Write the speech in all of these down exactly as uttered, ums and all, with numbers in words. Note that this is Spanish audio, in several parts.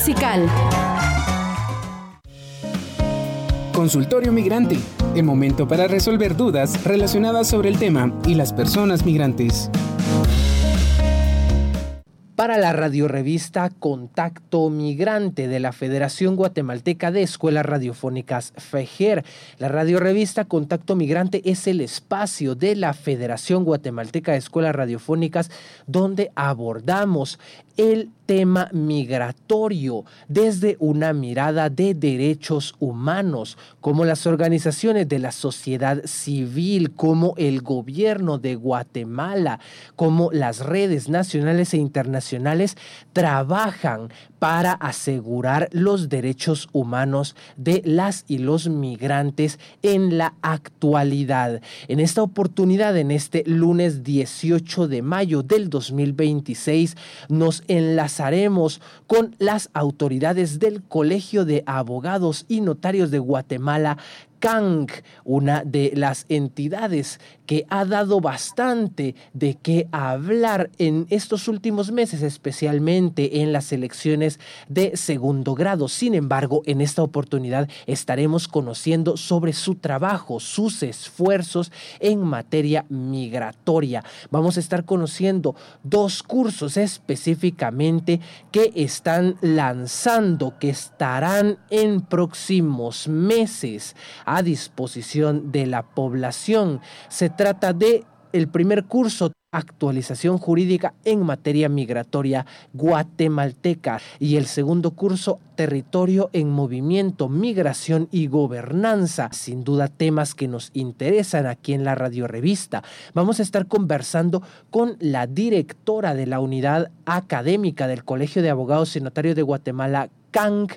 musical. Consultorio Migrante, el momento para resolver dudas relacionadas sobre el tema y las personas migrantes. Para la radiorevista Contacto Migrante de la Federación Guatemalteca de Escuelas Radiofónicas, FEGER. La radiorevista Contacto Migrante es el espacio de la Federación Guatemalteca de Escuelas Radiofónicas donde abordamos el tema migratorio desde una mirada de derechos humanos, como las organizaciones de la sociedad civil, como el gobierno de Guatemala, como las redes nacionales e internacionales trabajan para asegurar los derechos humanos de las y los migrantes en la actualidad. En esta oportunidad, en este lunes dieciocho de mayo del dos mil veintiséis, nos enlazaremos con las autoridades del Colegio de Abogados y Notarios de Guatemala, C A N C, una de las entidades que ha dado bastante de qué hablar en estos últimos meses, especialmente en las elecciones de segundo grado. Sin embargo, en esta oportunidad estaremos conociendo sobre su trabajo, sus esfuerzos en materia migratoria. Vamos a estar conociendo dos cursos específicamente que están lanzando, que estarán en próximos meses a disposición de la población. Se trata de el primer curso, Actualización Jurídica en Materia Migratoria Guatemalteca, y el segundo curso, Territorio en Movimiento, Migración y Gobernanza. Sin duda, temas que nos interesan aquí en la radiorevista. Vamos a estar conversando con la directora de la unidad académica del Colegio de Abogados y Notarios de Guatemala, C A N C,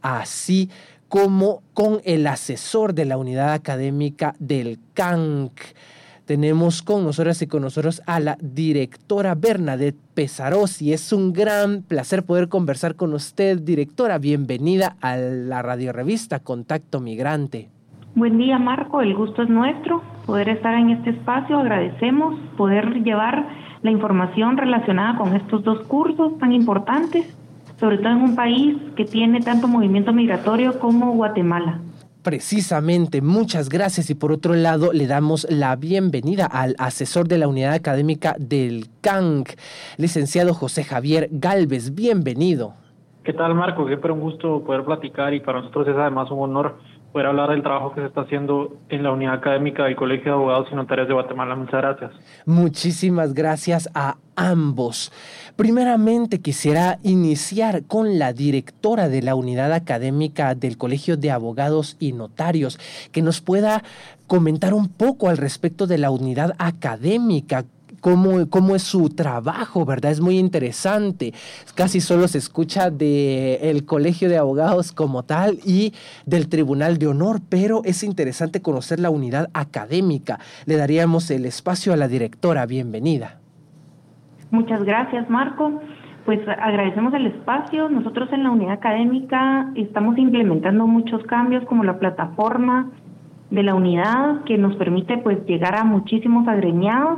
así como con el asesor de la unidad académica del C A N C. Tenemos con nosotras y con nosotros a la directora Bernadette Pesarosi. Es un gran placer poder conversar con usted, directora. Bienvenida a la radiorevista Contacto Migrante. Buen día, Marco. El gusto es nuestro poder estar en este espacio. Agradecemos poder llevar la información relacionada con estos dos cursos tan importantes, sobre todo en un país que tiene tanto movimiento migratorio como Guatemala. Precisamente, muchas gracias. Y por otro lado, le damos la bienvenida al asesor de la unidad académica del C A N C, licenciado José Javier Galvez. Bienvenido. ¿Qué tal, Marco? Siempre un gusto poder platicar, y para nosotros es además un honor poder hablar del trabajo que se está haciendo en la unidad académica del Colegio de Abogados y Notarios de Guatemala. Muchas gracias. Muchísimas gracias a ambos. Primeramente, quisiera iniciar con la directora de la unidad académica del Colegio de Abogados y Notarios, que nos pueda comentar un poco al respecto de la unidad académica. Cómo, cómo es su trabajo, ¿verdad? Es muy interesante. Casi solo se escucha del Colegio de Abogados como tal y del Tribunal de Honor, pero es interesante conocer la unidad académica. Le daríamos el espacio a la directora. Bienvenida. Muchas gracias, Marco. Pues agradecemos el espacio. Nosotros en la unidad académica estamos implementando muchos cambios, como la plataforma de la unidad, que nos permite pues llegar a muchísimos agremiados.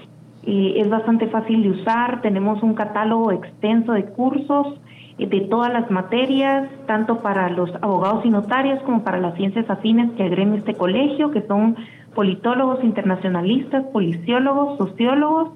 Eh, es bastante fácil de usar. Tenemos un catálogo extenso de cursos eh, de todas las materias, tanto para los abogados y notarios como para las ciencias afines que agremia este colegio, que son politólogos, internacionalistas, policiólogos, sociólogos,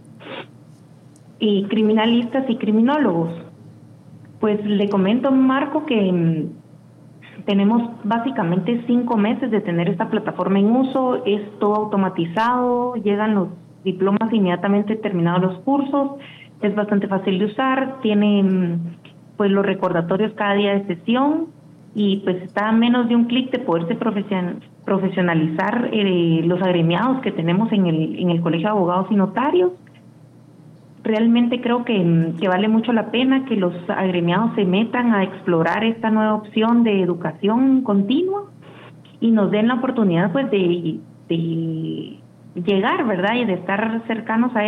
y criminalistas y criminólogos. Pues le comento, Marco, que mmm, tenemos básicamente cinco meses de tener esta plataforma en uso. Es todo automatizado, llegan los diplomas inmediatamente terminados los cursos, es bastante fácil de usar, tiene pues los recordatorios cada día de sesión, y pues está a menos de un clic de poderse profesionalizar eh, los agremiados que tenemos en el, en el Colegio de Abogados y Notarios. Realmente creo que, que vale mucho la pena que los agremiados se metan a explorar esta nueva opción de educación continua y nos den la oportunidad pues de, de llegar, ¿verdad? Y de estar cercanos a